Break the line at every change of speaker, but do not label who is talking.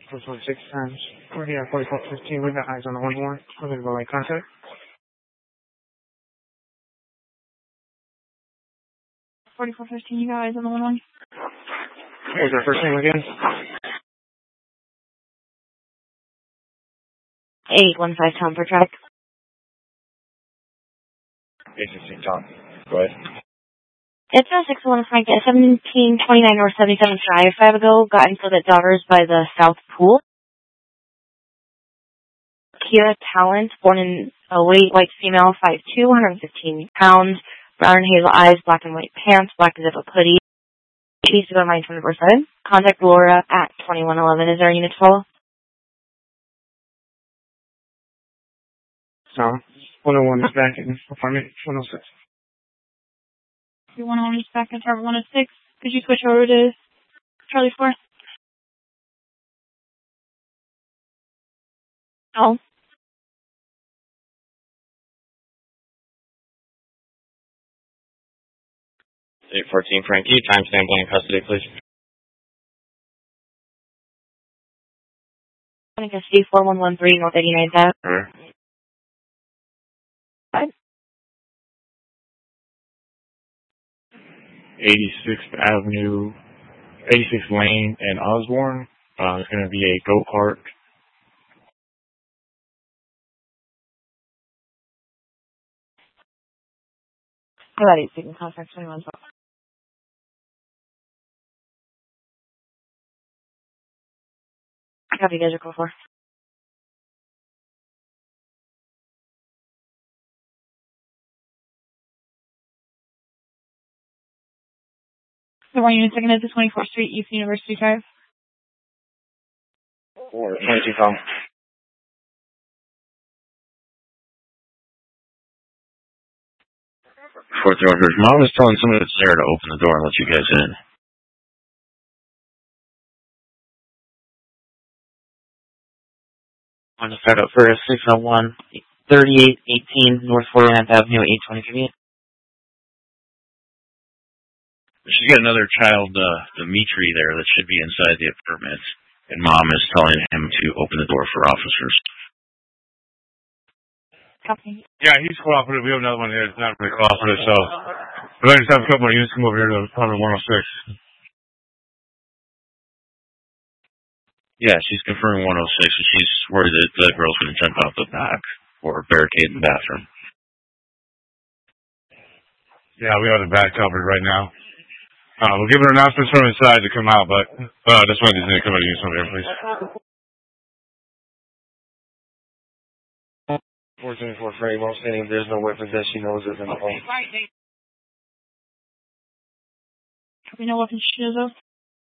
426 times. We're here at 4415. We got eyes on the 1-1. We're going to go right contact.
4415, you got eyes on the 1-1.
What was our first name again?
815 Tom per track.
816 Tom. Go ahead.
It's 601 Frank at 1729 North 77th Drive. 5 ago, got info that daughter's by the South Pool. Kira Talent, born in 08, white female, 5'2", 115 pounds, brown and hazel eyes, black and white pants, black zip-up hoodie. She needs to go to my 24/7. Contact Laura at 2111. Is there a unit to follow?
No. 101 is back in apartment 106.
101 is back in apartment 106. Could you switch over to Charlie 4? Oh.
814 Frankie, timestamp blank custody, please.
Blank custody 4113 North 89th Ave.
86th Avenue, 86th Lane in Osborne. It's going to be a go-kart.
How about 8 seconds? Contact 21. Copy, guys are call for. The 1 unit second at the 24th Street, East University Drive.
22 Tom. 431. Mom is telling somebody that's there to open the door and let you guys in.
I'm going to start up for 601 3818 North 49th Avenue, 823.
She's got another child, Dimitri, there that should be inside the apartment, and Mom is telling him to open the door for officers.
Copy.
Yeah, he's cooperative. We have another one here that's not really cooperative, so we're going to have a couple more units come over here to apartment 106.
Yeah, she's confirming 106, and she's worried that the girl's going to jump out the back or barricade the bathroom.
Yeah, we have the back covered right now. We'll give her announcements from inside to come out, but that's why these need to come out and use over here, please.
424 Freddy, while standing, there's no weapons that she knows of in the home.
Copy, no weapons she knows of.